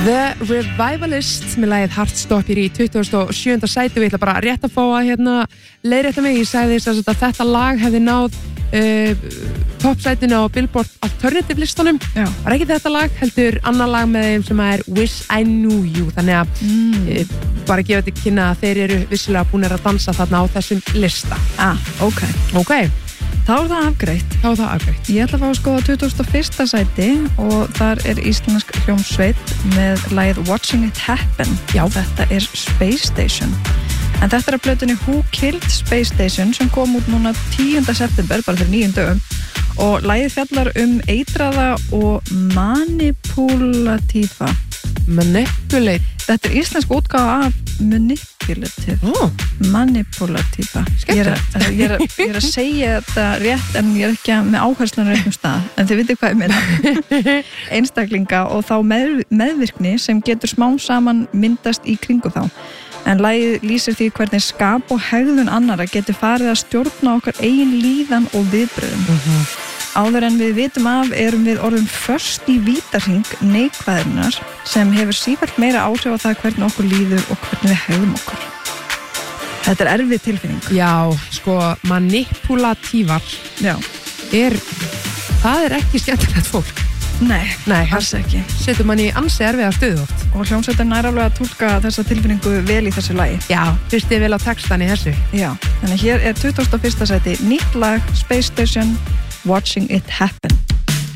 The Revivalists með lagið Heartstop í 27. sæti og ég ætla bara rétt að fá að leiðrétta mig. Ég sagði þess að þetta lag hefði náð toppsætinu á Billboard Alternative listanum. Já. Var ekki þetta lag, heldur annar lag með þeim sem er Wish I Knew You. Þannig að bara gefa þetta kynna að þeir eru vissilega búinir að dansa þarna á þessum lista. Ok. Ok. Þá er það afgreitt. Ég ætla að fá að skoða 21. sæti og þar er íslensk hljómsveit með lagið Watching It Happen. Já. Þetta er Space Station. En þetta er að plötunni Who Killed Space Station sem kom út núna 10. september, bara fyrir 9 dögum. Og lagið fjallar eitraða og manipulatífa. Manipulate. Þetta er íslensk útgáfa af manipulative. Manipulatífa. Skemmtilegt. Ég er að segja þetta rétt en ég er ekki með áherslunar réttum stað. En þið vitið hvað ég meina. Einstaklinga og þá meðvirkni sem getur smám saman myndast í kringu þá. En lagið lýsir því hvernig skap og hegðun annara getur farið að stjórna okkar eigin líðan og viðbröðum. Áður en við vitum af erum við orðin föst í vítahring neikvæðirnar sem hefur sífellt meira áhrif á það hvernig okkur líður og hvernig við hegðum okkur. Þetta er erfið tilfinning. Já, sko, manipulatívar. Já. Það er ekki skemmtilegt fólk. Nei, alls ekki. Setur mann í ansi erfiða stöðu oft. Og hljómsveitin nær alveg að túlka þessa tilfinningu vel í þessu lagi. Já, hlustið vel á textan í þessu. Já, þannig hér er 21. sæti nýtt lag Space Station, Watching It Happen.